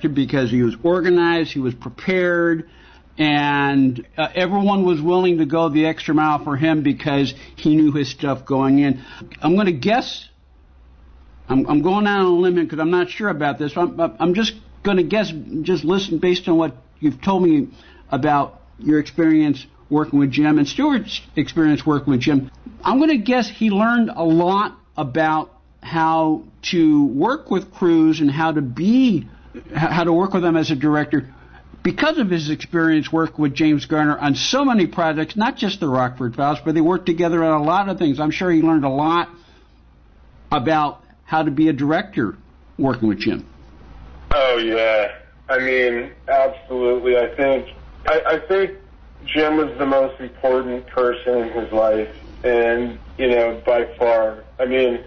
because he was organized, he was prepared, and everyone was willing to go the extra mile for him because he knew his stuff going in. I'm going to guess, I'm going out on a limb because I'm not sure about this. I'm just going to guess, just listen based on what you've told me about your experience working with Jim and Stewart's experience working with Jim. I'm going to guess he learned a lot about how to work with crews and how to work with them as a director because of his experience working with James Garner on so many projects, not just the Rockford Files, but they worked together on a lot of things. I'm sure he learned a lot about how to be a director working with Jim. Oh, yeah. I mean, absolutely. I think Jim was the most important person in his life, and, by far. I mean,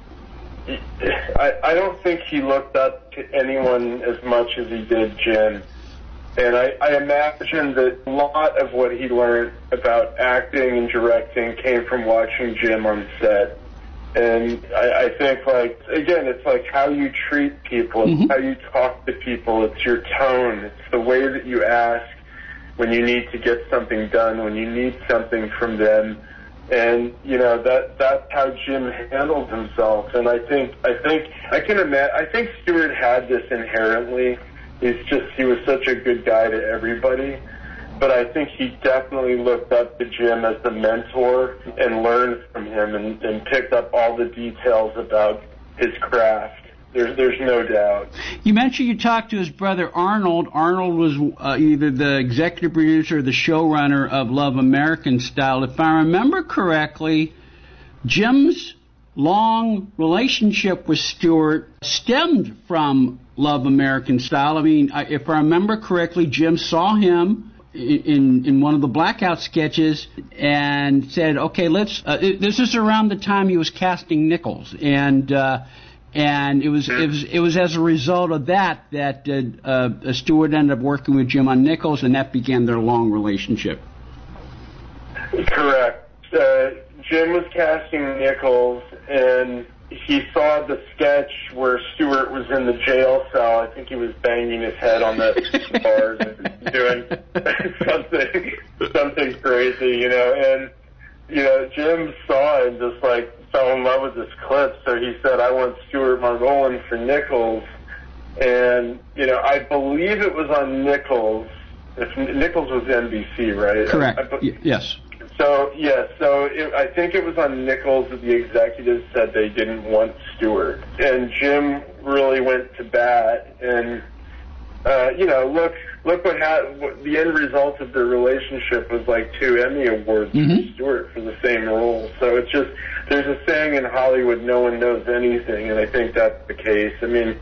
I don't think he looked up to anyone as much as he did Jim. And I imagine that a lot of what he learned about acting and directing came from watching Jim on set. And I think, again, it's like how you treat people, it's how you talk to people, it's your tone, it's the way that you ask when you need to get something done, when you need something from them. And, that's how Jim handled himself. And I think Stewart had this inherently. He was such a good guy to everybody. But I think he definitely looked up to Jim as the mentor and learned from him and picked up all the details about his craft. There's no doubt. You mentioned you talked to his brother Arnold. Arnold was either the executive producer or the showrunner of Love American Style. If I remember correctly, Jim's long relationship with Stewart stemmed from Love American Style. I mean, if I remember correctly, Jim saw him in one of the Blackout sketches and said, "Okay, let's." This is around the time he was casting Nichols, and it was as a result of that Stewart ended up working with Jim on Nichols, and that began their long relationship. Correct. Jim was casting Nichols, and he saw the sketch where Stewart was in the jail cell. I think he was banging his head on the bars and doing something crazy, and Jim saw it and just fell in love with this clip. So he said, "I want Stuart Margolin for Nichols," and I believe it was on Nichols. If Nichols was NBC, right? Correct. Yes. So, I think it was on Nichols that the executives said they didn't want Stewart. And Jim really went to bat. And, look what the end result of their relationship was 2 Emmy Awards for Stewart for the same role. So it's just, there's a saying in Hollywood, no one knows anything, and I think that's the case. I mean,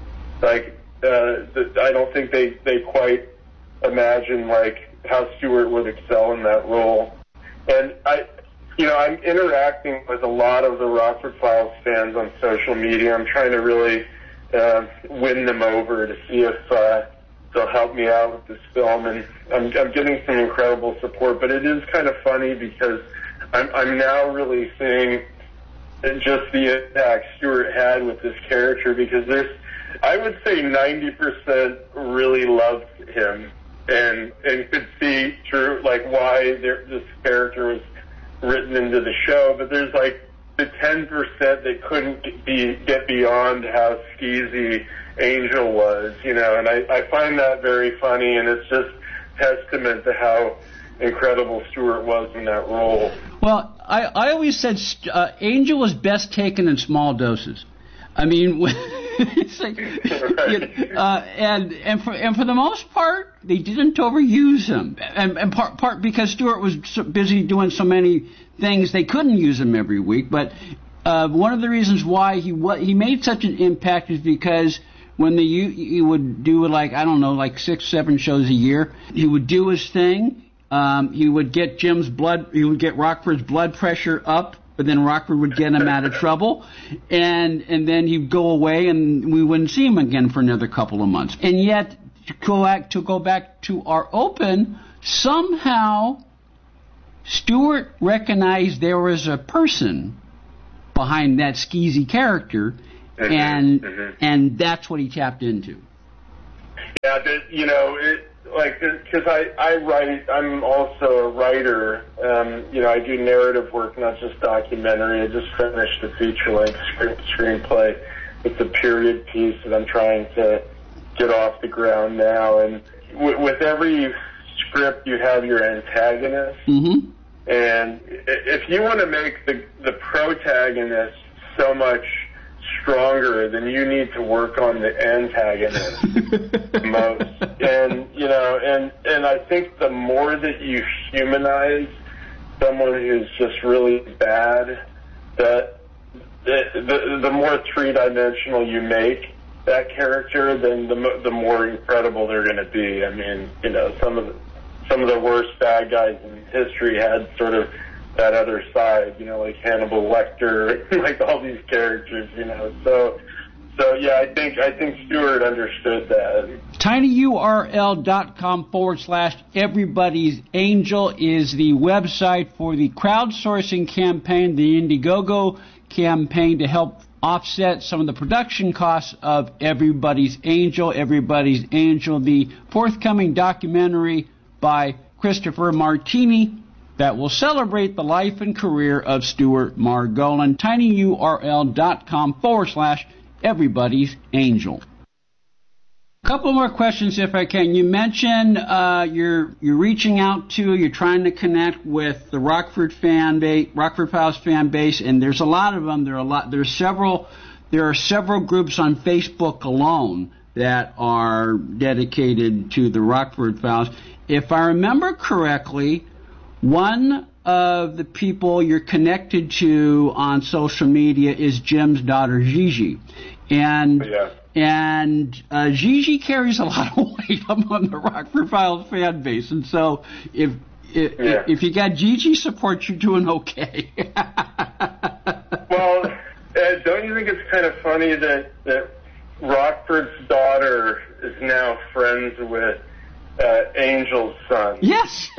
I don't think they quite imagine, how Stewart would excel in that role. And I'm interacting with a lot of the Rockford Files fans on social media. I'm trying to really win them over to see if they'll help me out with this film. And I'm getting some incredible support. But it is kind of funny because I'm now really seeing just the impact Stewart had with this character, because I would say 90% really loved him. And could see through why this character was written into the show, but there's the 10% that couldn't get beyond how skeezy Angel was, and I find that very funny, and it's just testament to how incredible Stewart was in that role. Well, I always said Angel was best taken in small doses. I mean, it's and for the most part, they didn't overuse him, and part because Stewart was so busy doing so many things, they couldn't use him every week. But one of the reasons why he made such an impact is because when he would do 6-7 shows a year, he would do his thing. He would get Rockford's blood pressure up, but then Rockford would get him out of trouble, and then he'd go away, and we wouldn't see him again for another couple of months. And yet, to go back to our open, somehow Stewart recognized there was a person behind that skeezy character, and that's what he tapped into. Yeah, because I write, I'm also a writer. I do narrative work, not just documentary. I just finished a feature-length screenplay. It's a period piece that I'm trying to get off the ground now. And with every script, you have your antagonist. Mm-hmm. And if you want to make the protagonist so much stronger, then you need to work on the antagonist most. And I think the more that you humanize someone who's just really bad, that the more three-dimensional you make that character, then the more incredible they're going to be. I mean, some of the worst bad guys in history had sort of that other side, like Hannibal Lecter, like all these characters, So yeah, I think Stewart understood that. tinyurl.com/Everybody's Angel is the website for the crowdsourcing campaign, the Indiegogo campaign, to help offset some of the production costs of Everybody's Angel. Everybody's Angel, the forthcoming documentary by Christopher Martini that will celebrate the life and career of Stuart Margolin. tinyurl.com/Everybody's Angel. A couple more questions, if I can. You mentioned you're reaching out to, you're trying to connect with the Rockford Files fan base, and there's a lot of them. There are several groups on Facebook alone that are dedicated to the Rockford Files. If I remember correctly, one of the people you're connected to on social media is Jim's daughter, Gigi. And Gigi carries a lot of weight among the Rockford Files fan base. And so if you got Gigi support, you're doing okay. Well, don't you think it's kind of funny that Rockford's daughter is now friends with Angel's son? Yes.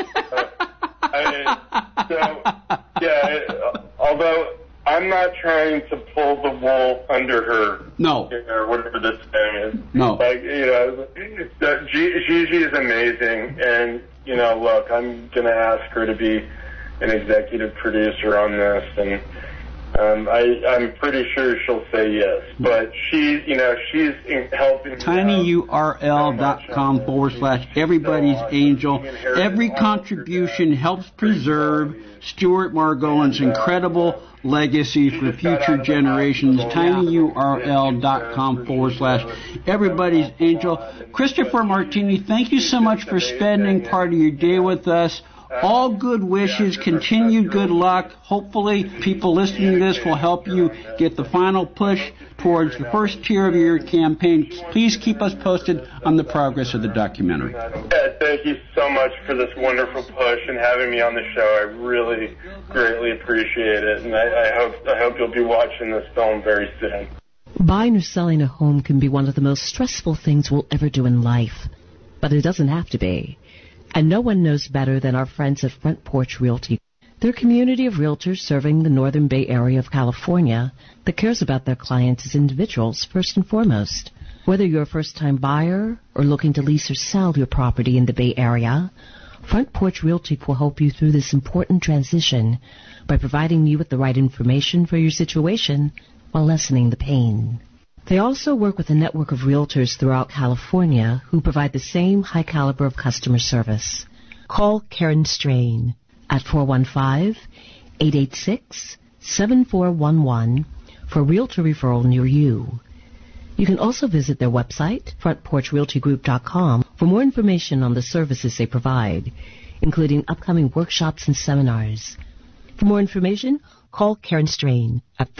Although I'm not trying to pull the wool under her. No. Or whatever this thing is. No. Gigi is amazing, and, look, I'm going to ask her to be an executive producer on this, and I'm pretty sure she'll say yes. But she's helping. tinyurl.com/Everybody's Angel. Every contribution helps preserve Stuart Margolin's incredible legacy for future generations. tinyurl.com/Everybody's Angel. Christopher Martini, thank you so much for spending part of your day with us. All good wishes, continued good luck. Hopefully people listening to this will help you get the final push towards the first tier of your campaign. Please keep us posted on the progress of the documentary. Thank you so much for this wonderful push and having me on the show. I really greatly appreciate it, and I hope you'll be watching this film very soon. Buying or selling a home can be one of the most stressful things we'll ever do in life, but it doesn't have to be. And no one knows better than our friends at Front Porch Realty. They're a community of realtors serving the Northern Bay Area of California that cares about their clients as individuals first and foremost. Whether you're a first-time buyer or looking to lease or sell your property in the Bay Area, Front Porch Realty will help you through this important transition by providing you with the right information for your situation while lessening the pain. They also work with a network of realtors throughout California who provide the same high caliber of customer service. Call Karen Strain at 415-886-7411 for realtor referral near you. You can also visit their website, frontporchrealtygroup.com, for more information on the services they provide, including upcoming workshops and seminars. For more information, call Karen Strain at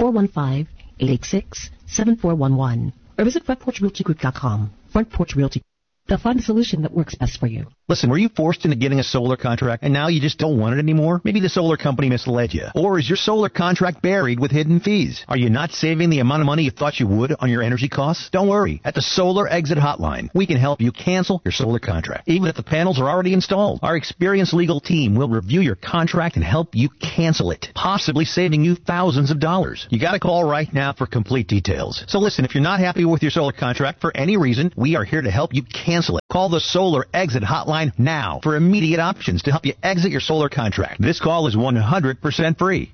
415-886-7411 or visit frontporchrealtygroup.com. Front Porch Realty. They'll find a solution that works best for you. Listen, were you forced into getting a solar contract and now you just don't want it anymore? Maybe the solar company misled you. Or is your solar contract buried with hidden fees? Are you not saving the amount of money you thought you would on your energy costs? Don't worry. At the Solar Exit Hotline, we can help you cancel your solar contract, even if the panels are already installed. Our experienced legal team will review your contract and help you cancel it, possibly saving you thousands of dollars. You got to call right now for complete details. So listen, if you're not happy with your solar contract for any reason, we are here to help you cancel it. Call the Solar Exit Hotline now for immediate options to help you exit your solar contract. This call is 100% free.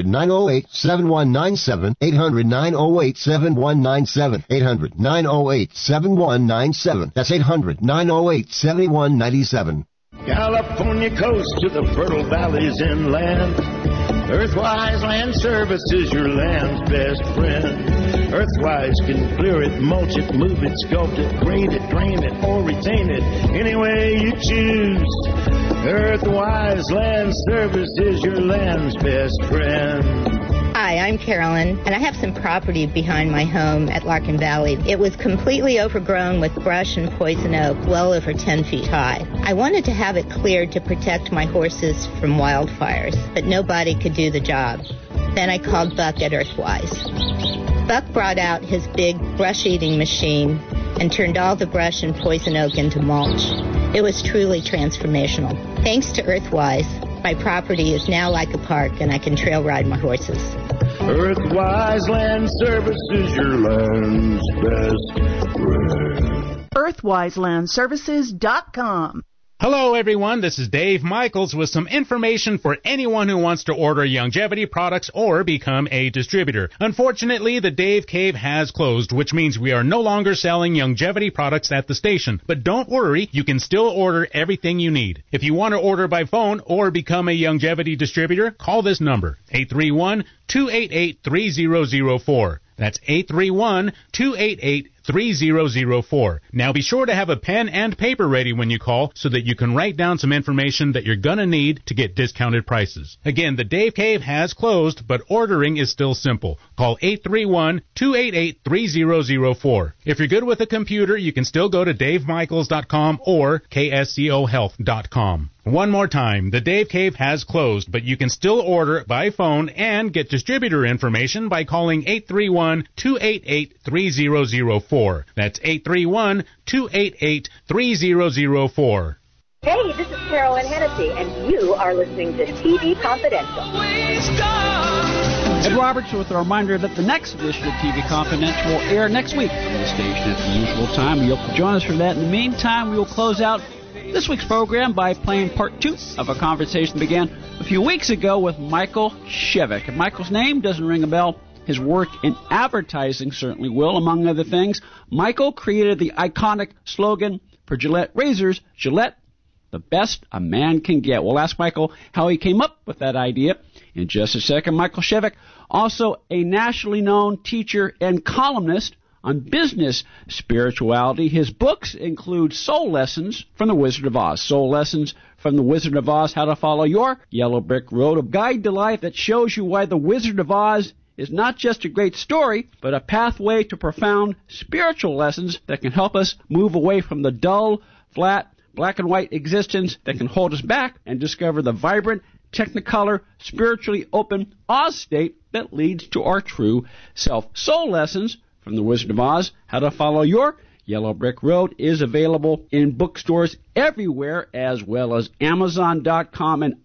800-908-7197. 800-908-7197. 800-908-7197. That's 800-908-7197. California coast to the fertile valleys inland. Earthwise Land Services, your land's best friend. Earthwise can clear it, mulch it, move it, sculpt it, grade it, drain it, or retain it, any way you choose. Earthwise Land Services, your land's best friend. Hi, I'm Carolyn, and I have some property behind my home at Larkin Valley. It was completely overgrown with brush and poison oak, well over 10 feet high. I wanted to have it cleared to protect my horses from wildfires, but nobody could do the job. Then I called Buck at Earthwise. Buck brought out his big brush-eating machine and turned all the brush and poison oak into mulch. It was truly transformational. Thanks to Earthwise, my property is now like a park, and I can trail ride my horses. Earthwise Land Services, your land's best friend. EarthwiseLandServices.com. Hello, everyone. This is Dave Michaels with some information for anyone who wants to order Youngevity products or become a distributor. Unfortunately, the Dave Cave has closed, which means we are no longer selling Youngevity products at the station. But don't worry, you can still order everything you need. If you want to order by phone or become a Youngevity distributor, call this number, 831-288-3004. That's 831-288-3004. Now be sure to have a pen and paper ready when you call so that you can write down some information that you're going to need to get discounted prices. Again, the Dave Cave has closed, but ordering is still simple. Call 831-288-3004. If you're good with a computer, you can still go to davemichaels.com or kscohealth.com. One more time, the Dave Cave has closed, but you can still order by phone and get distributor information by calling 831-288-3004. That's 831-288-3004. Hey, this is Carolyn Hennessy, and you are listening to TV Confidential. Ed Roberts with a reminder that the next edition of TV Confidential will air next week on the station at the usual time. We hope to join us for that. In the meantime, we will close out this week's program by playing part 2 of a conversation that began a few weeks ago with Michael Shevik. If Michael's name doesn't ring a bell, his work in advertising certainly will. Among other things, Michael created the iconic slogan for Gillette razors, Gillette, the best a man can get. We'll ask Michael how he came up with that idea in just a second. Michael Shevik, also a nationally known teacher and columnist on business spirituality. His books include Soul Lessons from the Wizard of Oz, Soul Lessons from the Wizard of Oz, How to Follow Your Yellow Brick Road, a guide to life that shows you why the Wizard of Oz is not just a great story, but a pathway to profound spiritual lessons that can help us move away from the dull, flat, black and white existence that can hold us back and discover the vibrant, technicolor, spiritually open Oz state that leads to our true self. Soul Lessons from the Wizard of Oz, How to Follow Your Yellow Brick Road is available in bookstores everywhere, as well as Amazon.com and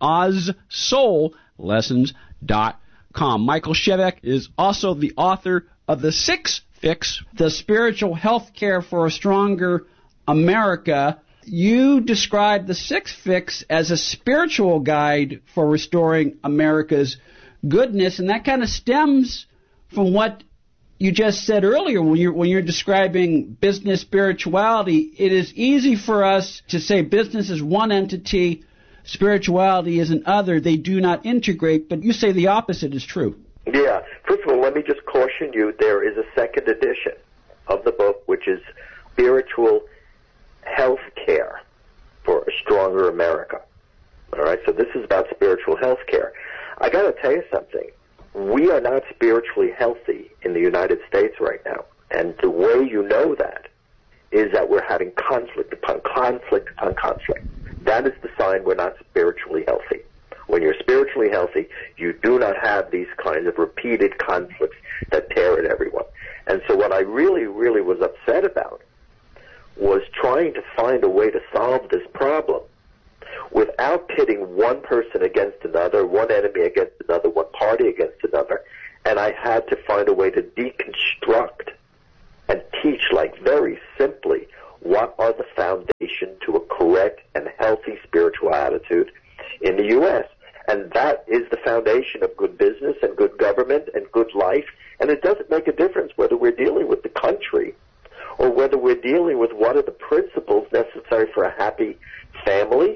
OzSoulLessons.com. Michael Shevik is also the author of The Six Fix, The Spiritual Health Care for a Stronger America. You describe The Six Fix as a spiritual guide for restoring America's goodness, and that kind of stems from what you just said earlier when you're describing business spirituality. It is easy for us to say business is one entity, spirituality is another. They do not integrate, but you say the opposite is true. Yeah. First of all, let me just caution you, there is a second edition of the book, which is Spiritual Health Care for a Stronger America. All right, so this is about spiritual health care. I got to tell you something. We are not spiritually healthy in the United States right now. And the way you know that is that we're having conflict upon conflict upon conflict. That is the sign we're not spiritually healthy. When you're spiritually healthy, you do not have these kinds of repeated conflicts that tear at everyone. And so what I really, really was upset about was trying to find a way to solve this problem without pitting one person against another, one enemy against another, one party against another. And I had to find a way to deconstruct and teach, like, very simply, what are the foundation to a correct and healthy spiritual attitude in the U.S. And that is the foundation of good business and good government and good life. And it doesn't make a difference whether we're dealing with the country or whether we're dealing with what are the principles necessary for a happy family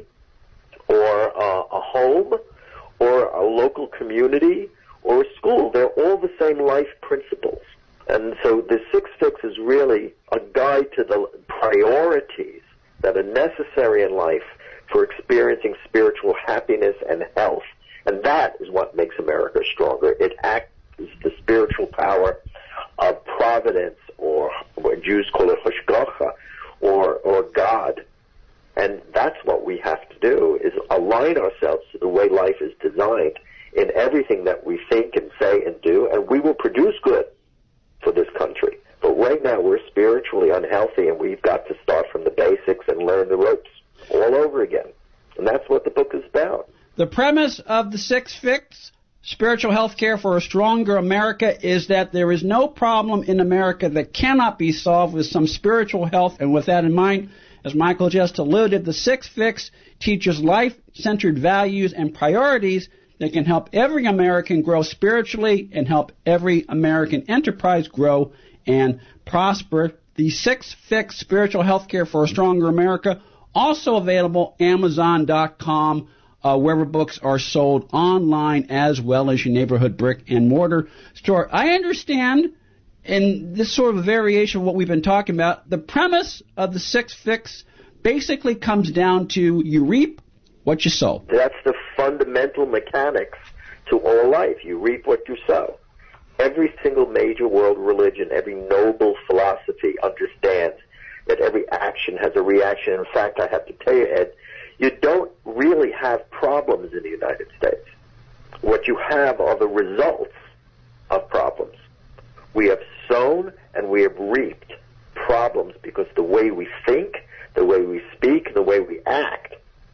or a home or a local community or a school. They're all the same life principles. And so the Six Fix is really a guide to the priorities that are necessary in life for experiencing spiritual happiness and health. And that is what makes America stronger. It acts as the spiritual power of providence, or what Jews call it Hashgacha, or God. And that's what we have to do, is align ourselves to the way life is designed in everything that we think and say and do, and we will produce good for this country. But right now we're spiritually unhealthy, and we've got to start from the basics and learn the ropes all over again. And that's what the book is about. The premise of the Six Fix, Spiritual Health Care for a Stronger America, is that there is no problem in America that cannot be solved with some spiritual health. And with that in mind, as Michael just alluded, the Six Fix teaches life-centered values and priorities that can help every American grow spiritually and help every American enterprise grow and prosper. The Six Fix Spiritual Health Care for a Stronger America, also available Amazon.com, wherever books are sold, online, as well as your neighborhood brick and mortar store. I understand, in this sort of a variation of what we've been talking about, the premise of the Six Fix basically comes down to you reap what you sow. That's the fundamental mechanics to all life. You reap what you sow. Every single major world religion, every noble philosophy understands that every action has a reaction. In fact, I have to tell you, Ed, you don't really have problems in the United States. What you have are the results of problems. We have sown and we have reaped problems because the way we think, the way we speak, the way we act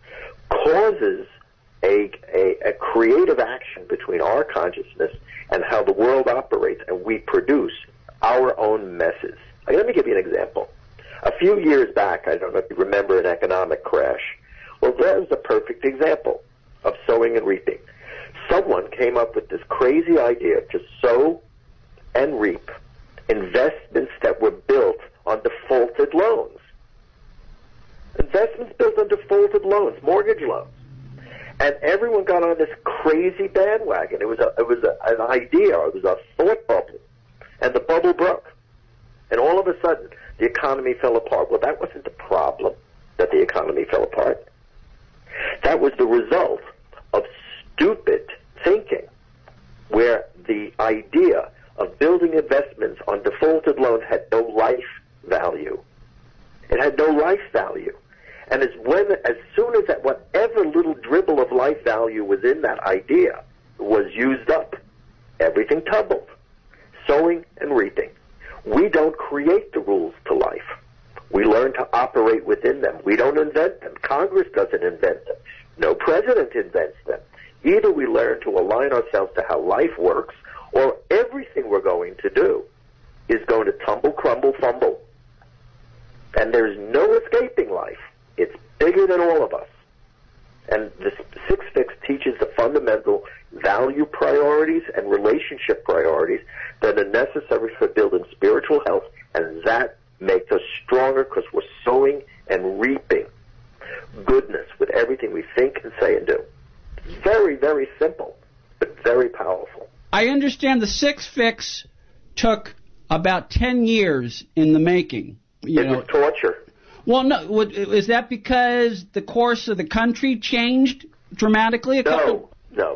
causes a creative action between our consciousness and how the world operates, and we produce our own messes. Let me give you an example. A few years back, I don't know if you remember an economic crash. Well, that was a perfect example of sowing and reaping. Someone came up with this crazy idea to sow and reap investments that were built on defaulted loans. Investments built on defaulted loans, mortgage loans. And everyone got on this crazy bandwagon. It was an idea. It was a thought bubble. And the bubble broke. And all of a sudden, the economy fell apart. Well, that wasn't the problem that the economy fell apart. That was the result of stupid thinking, where the idea of building investments on defaulted loans had no life value. It had no life value. And as soon as that whatever little dribble of life value was in that idea was used up, everything tumbled. Sowing and reaping. We don't create the rules to life. We learn to operate within them. We don't invent them. Congress doesn't invent them. No president invents them. Either we learn to align ourselves to how life works, or everything we're going to do is going to tumble, crumble, fumble. And there's no escaping life. It's bigger than all of us. And the Six Fix teaches the fundamental value priorities and relationship priorities that are necessary for building spiritual health, and that makes us stronger because we're sowing and reaping goodness with everything we think and say and do. Very, very simple, but very powerful. I understand the Six Fix took about 10 years in the making. It was torture. Well, no, is that because the course of the country changed dramatically? No.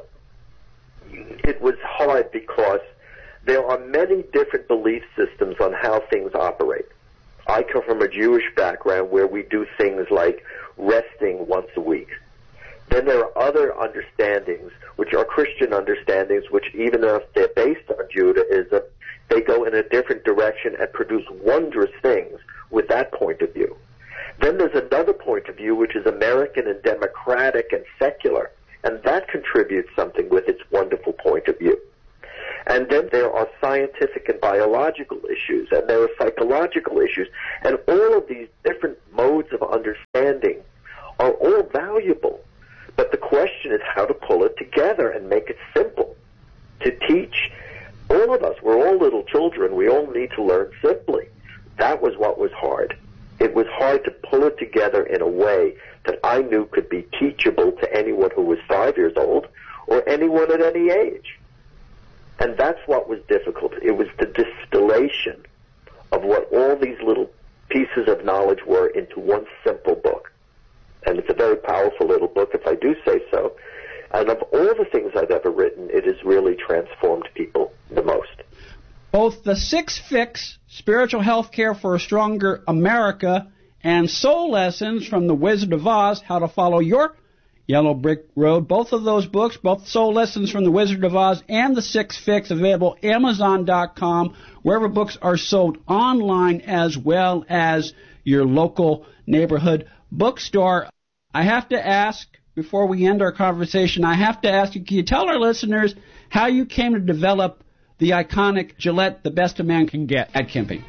It was hard because there are many different belief systems on how things operate. I come from a Jewish background where we do things like resting once a week. Then there are other understandings, which are Christian understandings, which even if they're based on Judaism, they go in a different direction and produce wondrous things with that point of view. Then there's another point of view, which is American and democratic and secular, and that contributes something with its wonderful point of view. And then there are scientific and biological issues, and there are psychological issues, and all of these different modes of understanding are all valuable. But the question is how to pull it together and make it simple. To teach all of us, we're all little children, we all need to learn simply. That was what was hard. It was hard to pull it together in a way that I knew could be teachable to anyone who was 5 years old or anyone at any age. And that's what was difficult. It was the distillation of what all these little pieces of knowledge were into one simple book. And it's a very powerful little book, if I do say so. And of all the things I've ever written, it has really transformed people the most. Both the 6 Fix, Spiritual Health Care for a Stronger America, and Soul Lessons from the Wizard of Oz, How to Follow Your Yellow Brick Road, both of those books, both Soul Lessons from the Wizard of Oz and the 6 Fix, available Amazon.com, wherever books are sold online, as well as your local neighborhood bookstore. I have to ask, before we end our conversation, I have to ask you, can you tell our listeners how you came to develop the iconic Gillette, the best a man can get at Kemping?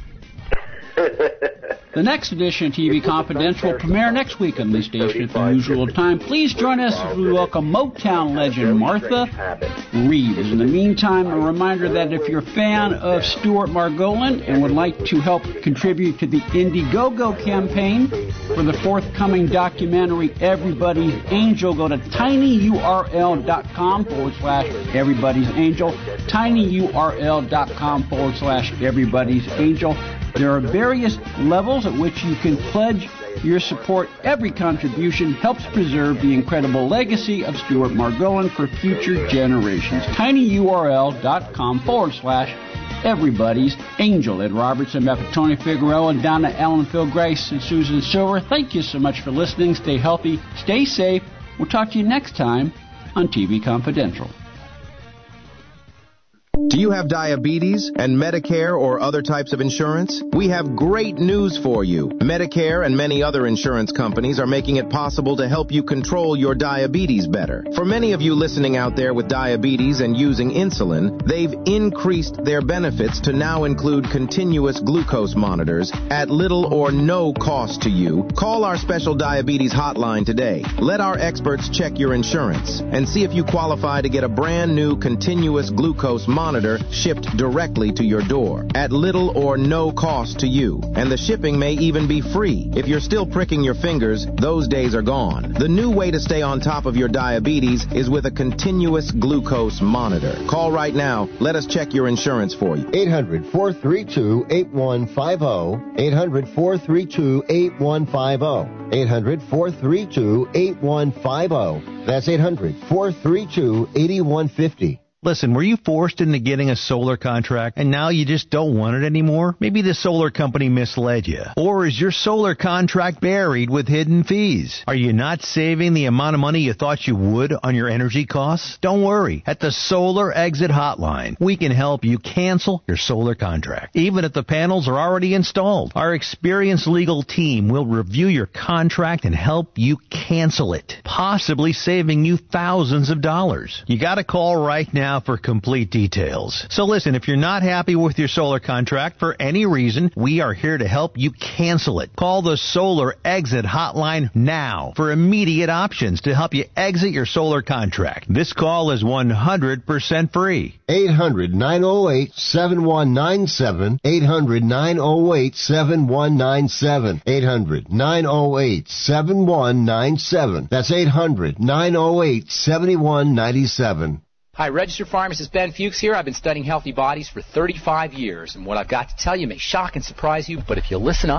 The next edition of TV Confidential will premiere next week on this station at the usual time. Please join us as we welcome Motown legend Martha Reeves. In the meantime, a reminder that if you're a fan of Stuart Margolin and would like to help contribute to the Indiegogo campaign for the forthcoming documentary Everybody's Angel, go to tinyurl.com/Everybody's Angel, tinyurl.com/Everybody's Angel. There are various levels at which you can pledge your support. Every contribution helps preserve the incredible legacy of Stuart Margolin for future generations. tinyurl.com/Everybody's Angel. Ed Robertson, Beth Tony Figueroa, and Donna Ellen, Phil Grace, and Susan Silver. Thank you so much for listening. Stay healthy, stay safe. We'll talk to you next time on TV Confidential. Do you have diabetes and Medicare or other types of insurance? We have great news for you. Medicare and many other insurance companies are making it possible to help you control your diabetes better. For many of you listening out there with diabetes and using insulin, they've increased their benefits to now include continuous glucose monitors at little or no cost to you. Call our special diabetes hotline today. Let our experts check your insurance and see if you qualify to get a brand new continuous glucose monitor shipped directly to your door at little or no cost to you. And the shipping may even be free. If you're still pricking your fingers, those days are gone. The new way to stay on top of your diabetes is with a continuous glucose monitor. Call right now. Let us check your insurance for you. 800-432-8150. 800-432-8150. 800-432-8150. That's 800-432-8150. Listen, were you forced into getting a solar contract and now you just don't want it anymore? Maybe the solar company misled you. Or is your solar contract buried with hidden fees? Are you not saving the amount of money you thought you would on your energy costs? Don't worry. At the Solar Exit Hotline, we can help you cancel your solar contract, even if the panels are already installed. Our experienced legal team will review your contract and help you cancel it, possibly saving you thousands of dollars. You got to call right now for complete details. So listen, if you're not happy with your solar contract for any reason, we are here to help you cancel it. Call the Solar Exit Hotline now for immediate options to help you exit your solar contract. This call is 100% free. 800-908-7197. 800-908-7197. 800-908-7197. That's 800-908-7197. Hi, registered pharmacist Ben Fuchs here. I've been studying healthy bodies for 35 years, and what I've got to tell you may shock and surprise you, but if you listen up,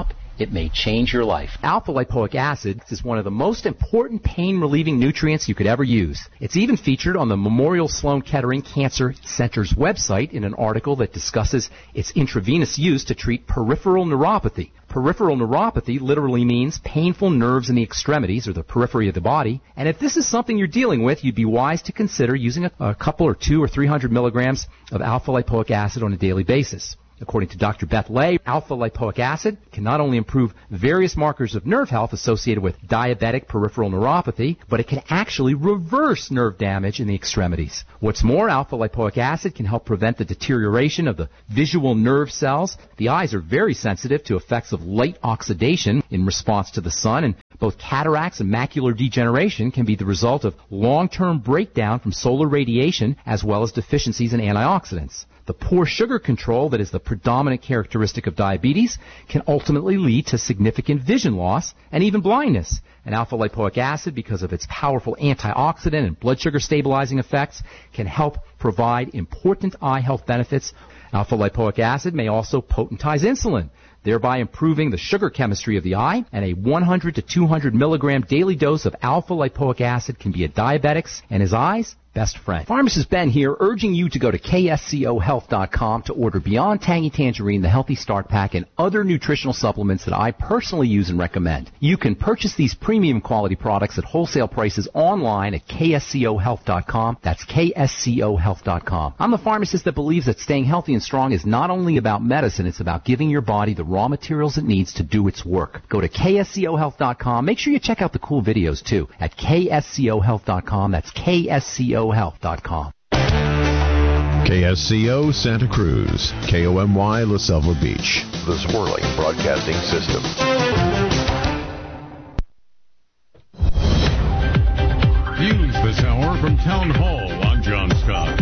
it may change your life. Alpha-lipoic acid is one of the most important pain-relieving nutrients you could ever use. It's even featured on the Memorial Sloan Kettering Cancer Center's website in an article that discusses its intravenous use to treat peripheral neuropathy. Peripheral neuropathy literally means painful nerves in the extremities or the periphery of the body. And if this is something you're dealing with, you'd be wise to consider using a couple or 200 or 300 milligrams of alpha-lipoic acid on a daily basis. According to Dr. Beth Lay, alpha-lipoic acid can not only improve various markers of nerve health associated with diabetic peripheral neuropathy, but it can actually reverse nerve damage in the extremities. What's more, alpha-lipoic acid can help prevent the deterioration of the visual nerve cells. The eyes are very sensitive to effects of light oxidation in response to the sun, and both cataracts and macular degeneration can be the result of long-term breakdown from solar radiation as well as deficiencies in antioxidants. The poor sugar control that is the predominant characteristic of diabetes can ultimately lead to significant vision loss and even blindness. And alpha-lipoic acid, because of its powerful antioxidant and blood sugar stabilizing effects, can help provide important eye health benefits. Alpha-lipoic acid may also potentize insulin, thereby improving the sugar chemistry of the eye, and a 100 to 200 milligram daily dose of alpha-lipoic acid can be a diabetic's and his eyes' best friend. Pharmacist Ben here, urging you to go to kscohealth.com to order Beyond Tangy Tangerine, the Healthy Start Pack, and other nutritional supplements that I personally use and recommend. You can purchase these premium quality products at wholesale prices online at kscohealth.com. That's kscohealth.com. I'm the pharmacist that believes that staying healthy and strong is not only about medicine, it's about giving your body the raw materials it needs to do its work. Go to kscohealth.com. Make sure you check out the cool videos too at kscohealth.com. That's kscohealth.com. KSCO Santa Cruz, KOMY La Selva Beach, the Swirling Broadcasting System. News this hour from Town Hall. I'm John Scott.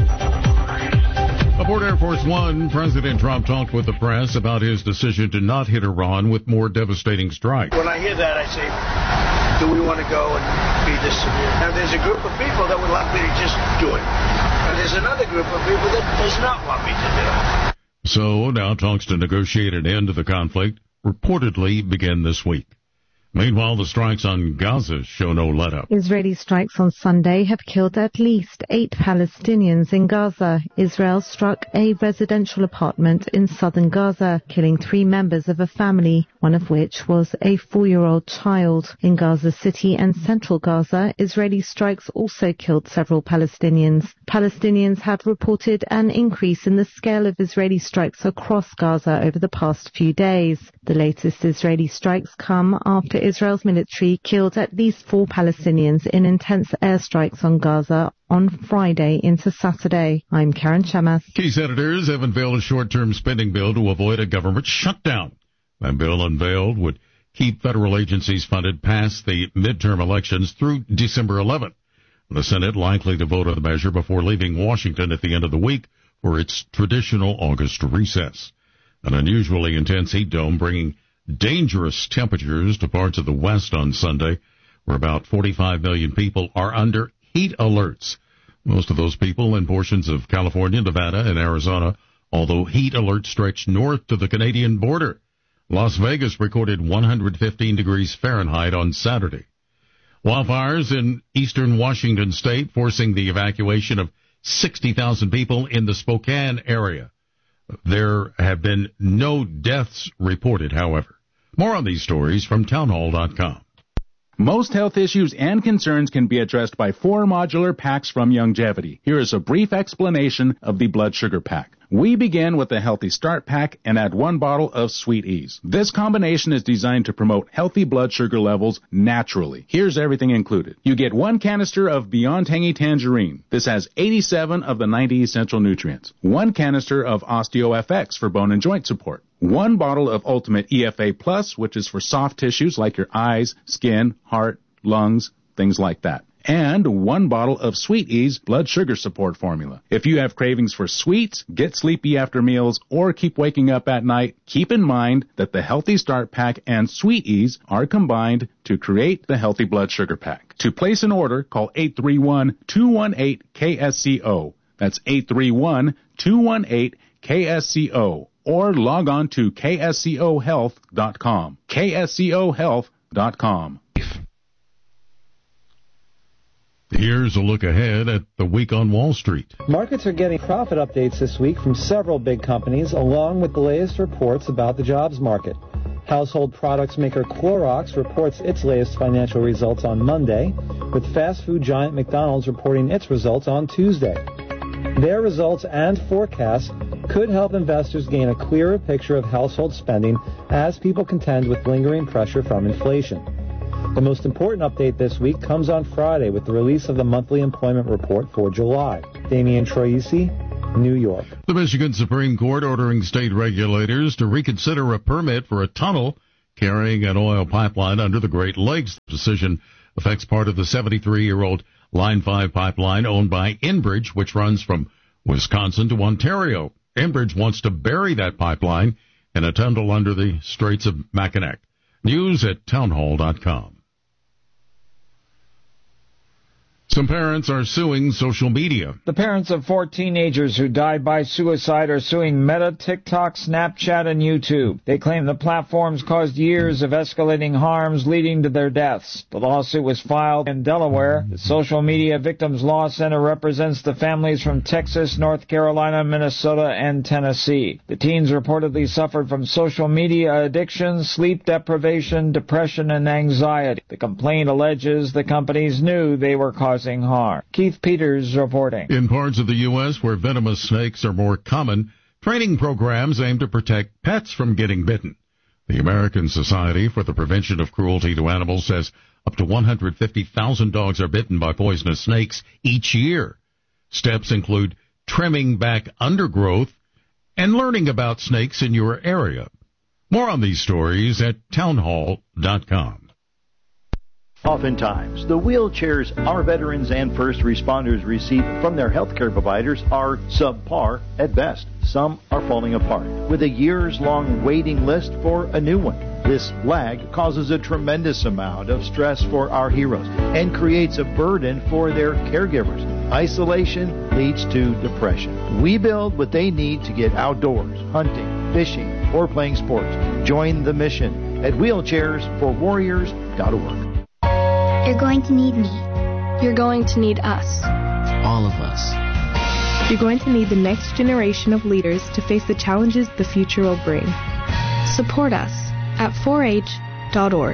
Aboard Air Force One, President Trump talked with the press about his decision to not hit Iran with more devastating strikes. When I hear that, I say, do we want to go and be this severe? Now, there's a group of people that would like me to just do it. And there's another group of people that does not want me to do it. So now talks to negotiate an end to the conflict reportedly begin this week. Meanwhile, the strikes on Gaza show no let-up. Israeli strikes on Sunday have killed at least 8 Palestinians in Gaza. Israel struck a residential apartment in southern Gaza, killing 3 members of a family, one of which was a 4-year-old child. In Gaza City and central Gaza, Israeli strikes also killed several Palestinians. Palestinians have reported an increase in the scale of Israeli strikes across Gaza over the past few days. The latest Israeli strikes come after Israel's military killed at least 4 Palestinians in intense airstrikes on Gaza on Friday into Saturday. I'm Karen Chamas. Key senators have unveiled a short-term spending bill to avoid a government shutdown. That bill unveiled would keep federal agencies funded past the midterm elections through December 11th. The Senate likely to vote on the measure before leaving Washington at the end of the week for its traditional August recess. An unusually intense heat dome bringing dangerous temperatures to parts of the West on Sunday, where about 45 million people are under heat alerts. Most of those people in portions of California, Nevada, and Arizona, although heat alerts stretch north to the Canadian border. Las Vegas recorded 115 degrees Fahrenheit on Saturday. Wildfires in eastern Washington state forcing the evacuation of 60,000 people in the Spokane area. There have been no deaths reported, however. More on these stories from townhall.com. Most health issues and concerns can be addressed by 4 modular packs from Youngevity. Here is a brief explanation of the blood sugar pack. We begin with the Healthy Start Pack and add 1 bottle of Sweet Ease. This combination is designed to promote healthy blood sugar levels naturally. Here's everything included. You get 1 canister of Beyond Tangy Tangerine. This has 87 of the 90 essential nutrients. 1 canister of OsteoFX for bone and joint support. 1 bottle of Ultimate EFA Plus, which is for soft tissues like your eyes, skin, heart, lungs, things like that. And 1 bottle of Sweet Ease blood sugar support formula. If you have cravings for sweets, get sleepy after meals, or keep waking up at night, keep in mind that the Healthy Start Pack and Sweet Ease are combined to create the Healthy Blood Sugar Pack. To place an order, call 831-218-KSCO. That's 831-218-KSCO. or log on to kscohealth.com. kscohealth.com. Here's a look ahead at the week on Wall Street. Markets are getting profit updates this week from several big companies, along with the latest reports about the jobs market. Household products maker Clorox reports its latest financial results on Monday, with fast food giant McDonald's reporting its results on Tuesday. Their results and forecasts could help investors gain a clearer picture of household spending as people contend with lingering pressure from inflation. The most important update this week comes on Friday with the release of the monthly employment report for July. Damian Troisi, New York. The Michigan Supreme Court ordering state regulators to reconsider a permit for a tunnel carrying an oil pipeline under the Great Lakes. The decision affects part of the 73-year-old Line 5 pipeline owned by Enbridge, which runs from Wisconsin to Ontario. Enbridge wants to bury that pipeline in a tunnel under the Straits of Mackinac. News at townhall.com. Some parents are suing social media. The parents of 4 teenagers who died by suicide are suing Meta, TikTok, Snapchat, and YouTube. They claim the platforms caused years of escalating harms leading to their deaths. The lawsuit was filed in Delaware. The Social Media Victims Law Center represents the families from Texas, North Carolina, Minnesota, and Tennessee. The teens reportedly suffered from social media addiction, sleep deprivation, depression, and anxiety. The complaint alleges the companies knew they were causing harm. Keith Peters reporting. In parts of the U.S. where venomous snakes are more common, training programs aim to protect pets from getting bitten. The American Society for the Prevention of Cruelty to Animals says up to 150,000 dogs are bitten by poisonous snakes each year. Steps include trimming back undergrowth and learning about snakes in your area. More on these stories at townhall.com. Oftentimes, the wheelchairs our veterans and first responders receive from their healthcare providers are subpar at best. Some are falling apart, with a years-long waiting list for a new one. This lag causes a tremendous amount of stress for our heroes and creates a burden for their caregivers. Isolation leads to depression. We build what they need to get outdoors, hunting, fishing, or playing sports. Join the mission at wheelchairsforwarriors.org. You're going to need me. You're going to need us. All of us. You're going to need the next generation of leaders to face the challenges the future will bring. Support us at 4h.org.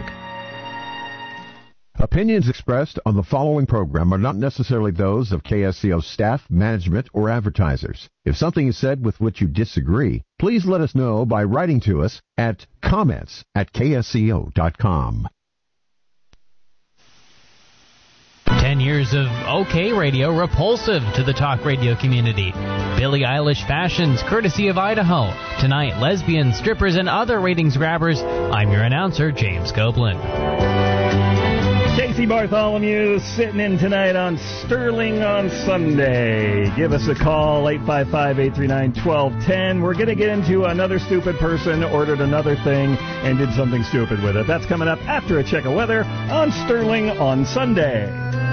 Opinions expressed on the following program are not necessarily those of KSCO staff, management, or advertisers. If something is said with which you disagree, please let us know by writing to us at comments@ksco.com. 10 years of OK Radio repulsive to the talk radio community. Billie Eilish fashions courtesy of Idaho. Tonight, lesbians, strippers, and other ratings grabbers. I'm your announcer, James Copeland. Casey Bartholomew sitting in tonight on Sterling on Sunday. Give us a call, 855-839-1210. We're going to get into another stupid person ordered another thing and did something stupid with it. That's coming up after a check of weather on Sterling on Sunday.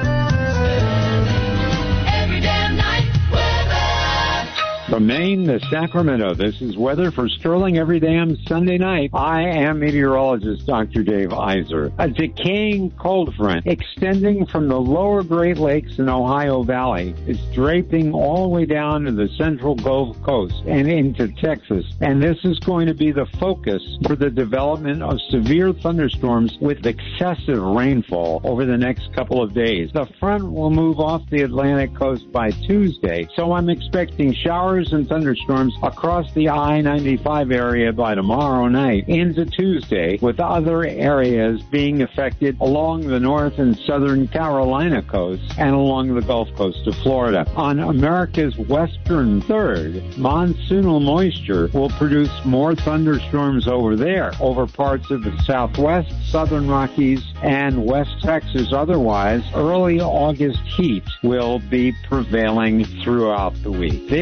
From Maine to Sacramento, this is weather for Sterling every damn Sunday night. I am meteorologist Dr. Dave Iser. A decaying cold front extending from the lower Great Lakes and Ohio Valley is draping all the way down to the central Gulf Coast and into Texas. And this is going to be the focus for the development of severe thunderstorms with excessive rainfall over the next couple of days. The front will move off the Atlantic coast by Tuesday, so I'm expecting showers and thunderstorms across the I-95 area by tomorrow night into Tuesday, with other areas being affected along the north and southern Carolina coasts and along the Gulf Coast of Florida. On America's western third, monsoonal moisture will produce more thunderstorms over there, over parts of the southwest, southern Rockies, and West Texas. Otherwise, early August heat will be prevailing throughout the week. This is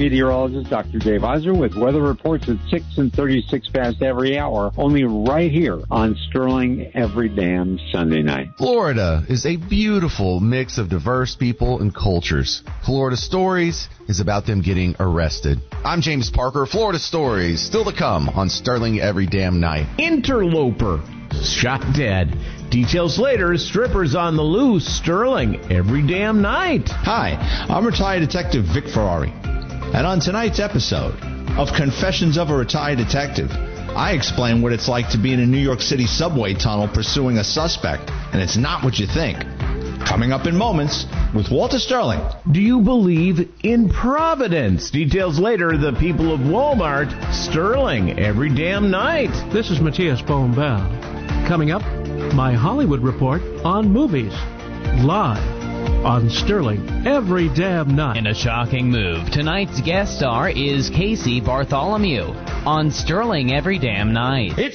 meteorologist Dr. Dave Iser with weather reports at 6 and 36 past every hour, only right here on Sterling every damn Sunday night. Florida is a beautiful mix of diverse people and cultures. Florida Stories is about them getting arrested. I'm James Parker. Florida Stories, still to come on Sterling every damn night. Interloper, shot dead. Details later, strippers on the loose, Sterling every damn night. Hi, I'm retired detective Vic Ferrari. And on tonight's episode of Confessions of a Retired Detective, I explain what it's like to be in a New York City subway tunnel pursuing a suspect, and it's not what you think. Coming up in moments with Walter Sterling. Do you believe in Providence? Details later, the people of Walmart, Sterling every damn night. This is Matthias Bohm-Bell. Coming up, my Hollywood report on movies. Live on Sterling every damn night. In a shocking move, tonight's guest star is Casey Bartholomew on Sterling every damn night. It's